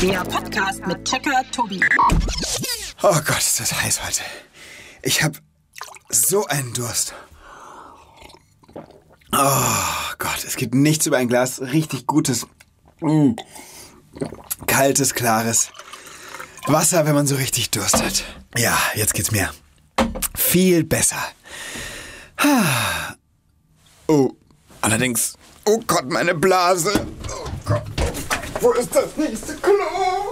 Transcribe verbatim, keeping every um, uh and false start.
Der Podcast mit Checker Tobi. Oh Gott, ist das heiß heute. Ich habe so einen Durst. Oh Gott, es gibt nichts über ein Glas richtig gutes, mm, kaltes, klares Wasser, wenn man so richtig Durst hat. Ja, jetzt geht's mir viel besser. Oh, allerdings, oh Gott, meine Blase. Oh Gott, wo ist das nächste Klo?